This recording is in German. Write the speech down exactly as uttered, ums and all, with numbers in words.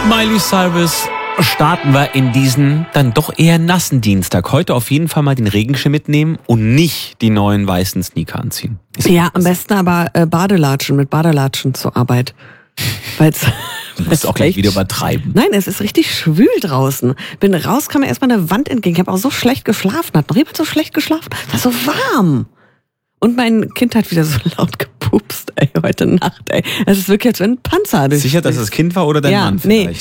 Miley Cyrus starten wir in diesen dann doch eher nassen Dienstag. Heute auf jeden Fall mal den Regenschirm mitnehmen und nicht die neuen weißen Sneaker anziehen. Ist Ja, am besten aber äh, Badelatschen, mit Badelatschen zur Arbeit. Weil's, Du musst auch gleich wieder übertreiben. Nein, es ist richtig schwül draußen. Bin raus, kam mir erstmal eine Wand entgegen. Ich habe auch so schlecht geschlafen. Hat noch jemand so schlecht geschlafen? War so warm. Und mein Kind hat wieder so laut gepupst, ey, heute Nacht, ey. Es ist wirklich, als wenn ein Panzer durch. Sicher, dass das Kind war oder dein ja, Mann vielleicht? Nee.